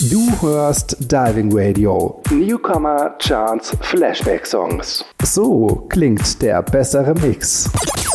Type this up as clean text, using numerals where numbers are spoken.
Du hörst Diving Radio. Newcomer Charts Flashback Songs. So klingt der bessere Mix.